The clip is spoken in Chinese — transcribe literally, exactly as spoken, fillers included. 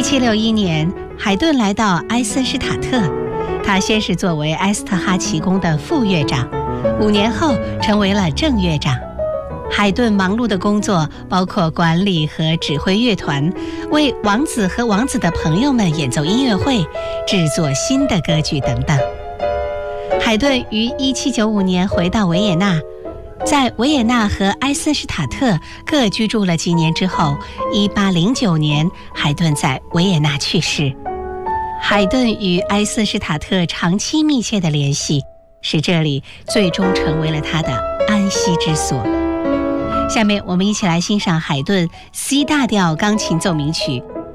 一七六一年，海顿来到埃森施塔特，他先是作为埃斯特哈奇宫的副乐长，五年后成为了正乐长。海顿忙碌的工作包括管理和指挥乐团，为王子和王子的朋友们演奏音乐会，制作新的歌剧等等。海顿于一七九五年回到维也纳，在维也纳和埃森施塔特各居住了几年之后，一八零九年，海顿在维也纳去世。海顿与埃森施塔特长期密切的联系，使这里最终成为了他的安息之所。下面我们一起来欣赏海顿 C 大调钢琴奏鸣曲